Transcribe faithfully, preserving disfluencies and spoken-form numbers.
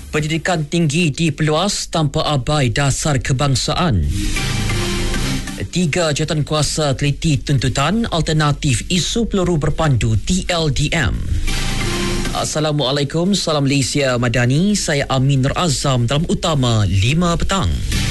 Pendidikan tinggi diperluas tanpa abai dasar kebangsaan. Tiga jawatankuasa teliti tuntutan alternatif isu peluru berpandu T L D M. Assalamualaikum, salam Malaysia Madani. Saya Amin Nur Azam dalam Utama lima petang.